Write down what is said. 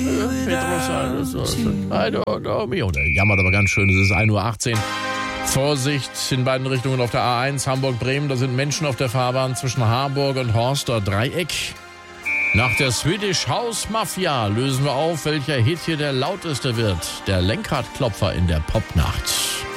Petrus, I don't know me. Der jammert aber ganz schön, es ist 1:18 Uhr. Vorsicht in beiden Richtungen auf der A1 Hamburg-Bremen. Da sind Menschen auf der Fahrbahn zwischen Harburg und Horster Dreieck. Nach der Swedish House Mafia lösen wir auf, welcher Hit hier der lauteste wird. Der Lenkradklopfer in der Popnacht.